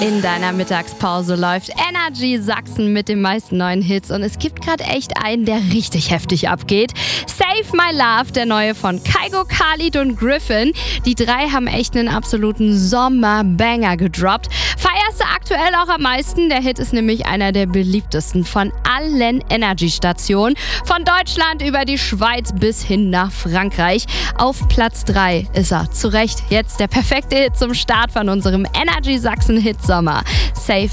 In deiner Mittagspause läuft Energy Sachsen mit den meisten neuen Hits und es gibt gerade echt einen, der richtig heftig abgeht. Save My Love, der neue von Kygo, Khalid und Griffin. Die drei haben echt einen absoluten Sommerbanger gedroppt. Feierst du aktuell auch am meisten? Der Hit ist nämlich einer der beliebtesten von allen Energy-Stationen. Von Deutschland über die Schweiz bis hin nach Frankreich. Auf Platz 3 ist er. Zu Recht jetzt der perfekte Hit zum Start von unserem Energy Sachsen Hit Sommer. Save